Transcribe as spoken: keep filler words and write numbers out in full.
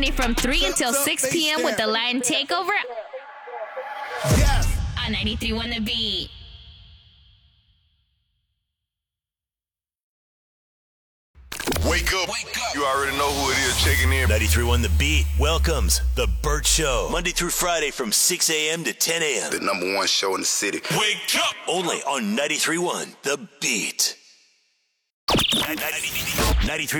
From three until six p.m. with the Lion Takeover Yes. on ninety-three point one The Beat. Wake up. Wake up. You already know who it is checking in. ninety-three point one The Beat welcomes The Burt Show. Monday through Friday from six a.m. to ten a.m. The number one show in the city. Wake up. Only on ninety-three point one The Beat. ninety-three